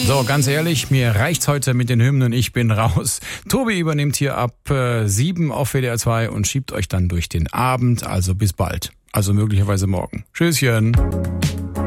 So, ganz ehrlich, mir reicht's heute mit den Hymnen, ich bin raus. Tobi übernimmt hier ab 7 auf WDR 2 und schiebt euch dann durch den Abend, also bis bald. Also möglicherweise morgen. Tschüsschen.